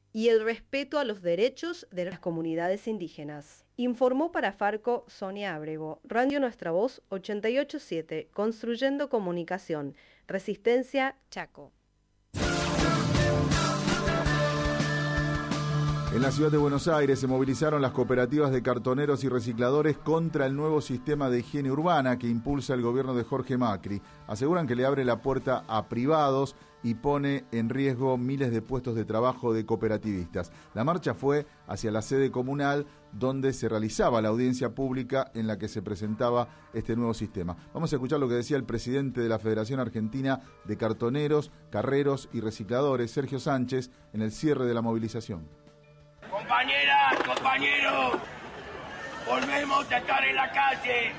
y el respeto a los derechos de las comunidades indígenas. Informó para Farco Sonia Ábrego, Radio Nuestra Voz 887, Construyendo Comunicación, Resistencia, Chaco. En la ciudad de Buenos Aires se movilizaron las cooperativas de cartoneros y recicladores contra el nuevo sistema de higiene urbana que impulsa el gobierno de Jorge Macri. Aseguran que le abre la puerta a privados y pone en riesgo miles de puestos de trabajo de cooperativistas. La marcha fue hacia la sede comunal donde se realizaba la audiencia pública en la que se presentaba este nuevo sistema. Vamos a escuchar lo que decía el presidente de la Federación Argentina de Cartoneros, Carreros y Recicladores, Sergio Sánchez, en el cierre de la movilización. Compañeras, compañeros, volvemos a estar en la calle.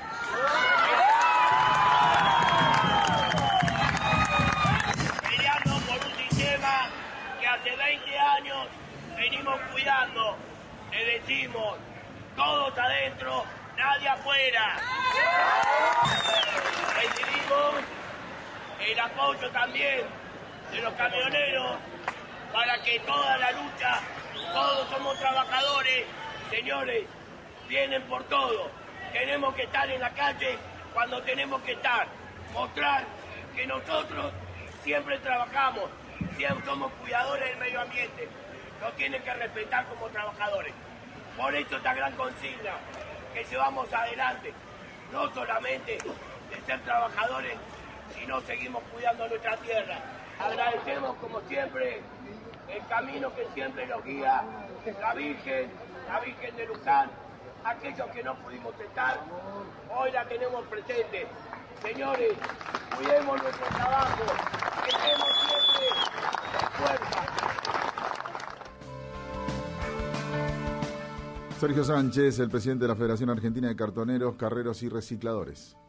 Peleando por un sistema que hace 20 años venimos cuidando. Le decimos, todos adentro, nadie afuera. Recibimos el apoyo también de los camioneros para que toda la lucha, todos somos trabajadores, señores, vienen por todo. Tenemos que estar en la calle cuando tenemos que estar, mostrar que nosotros siempre trabajamos, siempre somos cuidadores del medio ambiente, nos tienen que respetar como trabajadores. Por eso esta gran consigna que llevamos adelante, no solamente de ser trabajadores, sino seguimos cuidando nuestra tierra. Agradecemos como siempre el camino que siempre nos guía la Virgen de Luján, aquellos que no pudimos estar, hoy la tenemos presente. Señores, cuidemos nuestro trabajo, que tenemos siempre fuerza. Sergio Sánchez, el presidente de la Federación Argentina de Cartoneros, Carreros y Recicladores.